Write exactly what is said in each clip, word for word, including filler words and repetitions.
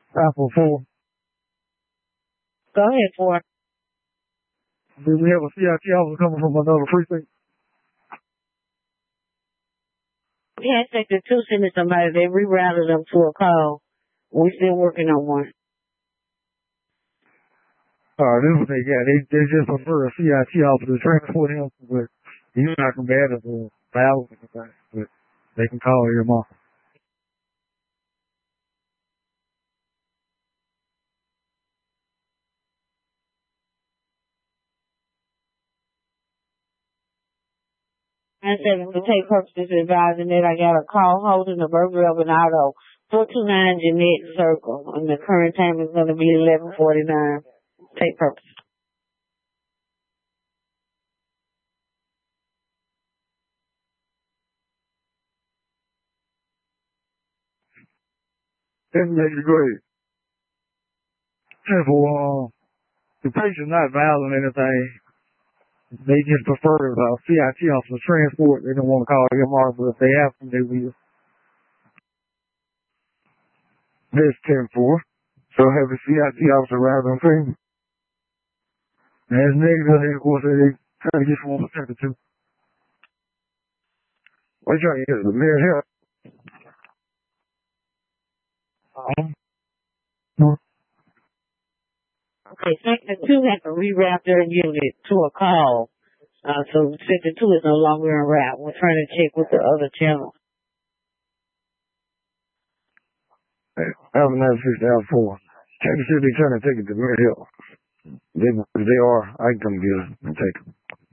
Apple four. Go ahead, four. Do we have a C I T officer coming from another precinct? We had Sector two sending somebody. They rerouted them to a call. We're still working on one. Uh, this is what they got. They, they just prefer a C I T officer to transport him, but he's not combative or violent or anything, but they can call him off. I said, for tape purposes advising that I got a call holding a burglary of an auto, four two nine Jeanette Circle, and the current time is going to be eleven forty-nine. Tape purposes. That's maybe great. Simple, uh, the patient not violent or anything. They just prefer a C I T officer transport. They don't want to call him off, but if they have to, they will. That's ten four. So have a C I T officer around on scene. That's negative, and of course, they try to get from one percent to two. What you trying to get? The mayor here? Um, no. Okay, Sector two has to reroute their unit to a call. Uh, so Sector two is no longer en route. We're trying to check with the other channel. Hey, I have another six thousand four. Check to see if they're trying to take it to Mayor Hill. They, if they are, I can come get it and take them.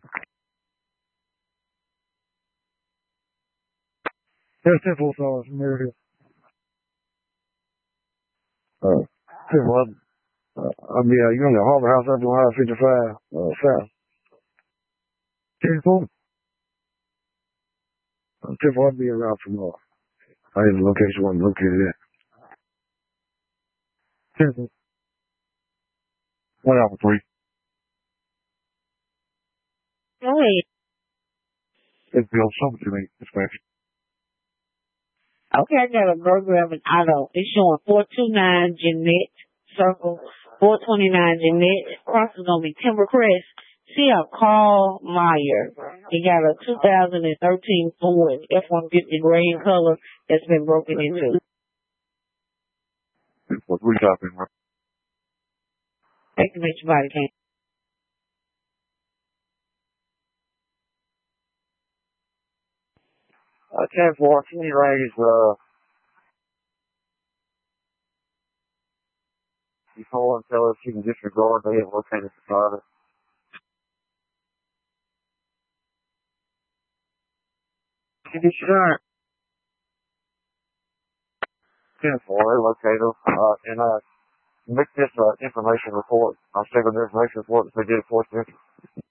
There's ten four stars from Mayor Hill. Uh, ten four, uh, I'll be, uh, you on the Harbor House up on Highway fifty-five, uh, south. ten four? Uh, ten four, I'll be around tomorrow. I have the location where I'm located at. ten four. One out for three. Go ahead. It's Bill something to me, dispatch. Okay, I got a burglary of an auto. It's showing four two nine Jeanette Circle, four twenty-nine Jeanette. Cross is going to be Timbercrest. See a Carl Meyer. He got a two thousand thirteen Ford F one fifty gray in color that's been broken into. What we talking about? Take the make your body can. Uh, ten four, can you raise, uh, before and tell us you can disregard they have located the father? To be sure. ten four, they locate them, uh, and, uh, make this, uh, information report, I'll save an information report if they did force entry.